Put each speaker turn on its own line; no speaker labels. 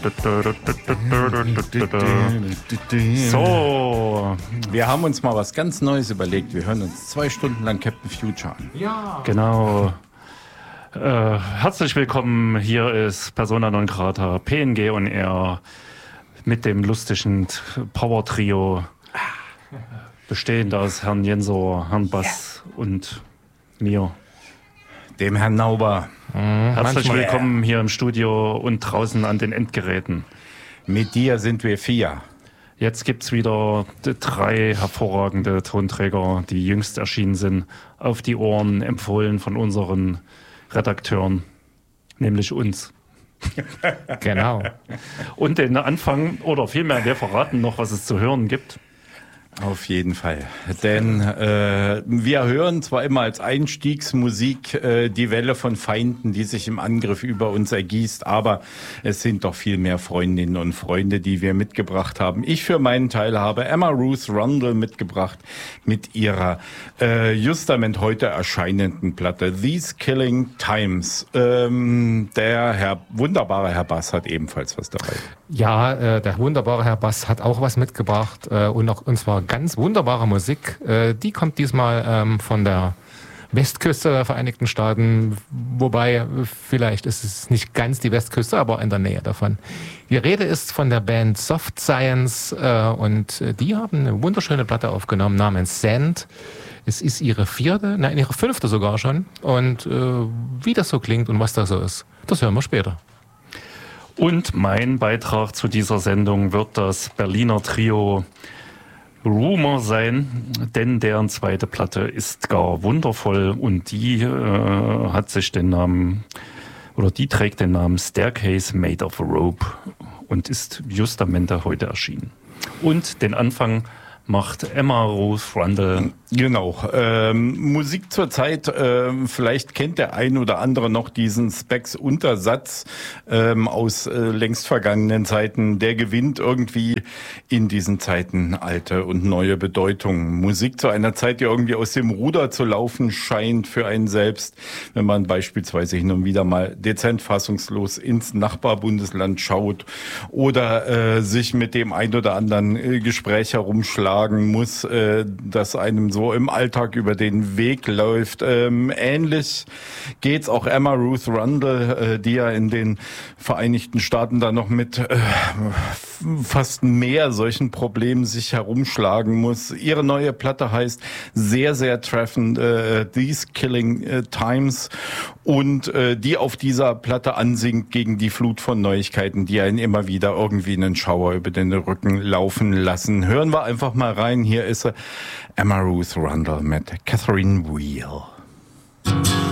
So, wir haben uns mal was ganz Neues überlegt. Wir hören uns 2 Stunden lang Captain Future an.
Ja.
Genau. Herzlich willkommen. Hier ist Persona non grata, PNG on Air mit dem lustigen Power-Trio, bestehend aus Herrn Jensor, Herrn Bass und mir,
dem Herrn Nauber.
Herzlich willkommen hier im Studio und draußen an den Endgeräten.
Mit dir sind wir 4.
Jetzt gibt's wieder 3 hervorragende Tonträger, die jüngst erschienen sind, auf die Ohren, empfohlen von unseren Redakteuren, nämlich uns.
Genau.
Und den Anfang, oder vielmehr, wir verraten noch, was es zu hören gibt.
Auf jeden Fall. Denn wir hören zwar immer als Einstiegsmusik die Welle von Feinden, die sich im Angriff über uns ergießt, aber es sind doch viel mehr Freundinnen und Freunde, die wir mitgebracht haben. Ich für meinen Teil habe Emma Ruth Rundle mitgebracht mit ihrer justament heute erscheinenden Platte These Killing Times. Der wunderbare Herr Bass hat ebenfalls was dabei.
Ja, der wunderbare Herr Bass hat auch was mitgebracht und zwar ganz wunderbare Musik. Die kommt diesmal von der Westküste der Vereinigten Staaten, wobei vielleicht ist es nicht ganz die Westküste, aber in der Nähe davon. Die Rede ist von der Band Soft Science und die haben eine wunderschöne Platte aufgenommen namens Sand. Es ist ihre 5. sogar schon. Und wie das so klingt und was das so ist, das hören wir später.
Und mein Beitrag zu dieser Sendung wird das Berliner Trio Rumor sein, denn deren zweite Platte ist gar wundervoll und die hat sich den Namen, oder die trägt den Namen Staircase Made of Rope und ist justamente heute erschienen. Und den Anfang macht Emma Ruth Rundle.
Genau. Musik zur Zeit, vielleicht kennt der ein oder andere noch diesen Specs-Untersatz aus längst vergangenen Zeiten. Der gewinnt irgendwie in diesen Zeiten alte und neue Bedeutung. Musik zu einer Zeit, die irgendwie aus dem Ruder zu laufen scheint für einen selbst, wenn man beispielsweise hin und wieder mal dezent fassungslos ins Nachbarbundesland schaut oder sich mit dem ein oder anderen Gespräch herumschlagen muss, das einem so im Alltag über den Weg läuft. Ähnlich geht's auch Emma Ruth Rundle, die ja in den Vereinigten Staaten da noch mit fast mehr solchen Problemen sich herumschlagen muss. Ihre neue Platte heißt sehr, sehr treffend These Killing Times und die auf dieser Platte ansingt gegen die Flut von Neuigkeiten, die einen immer wieder irgendwie einen Schauer über den Rücken laufen lassen. Hören wir einfach mal rein. Hier ist Emma Ruth Rundle mit Catherine Wheel.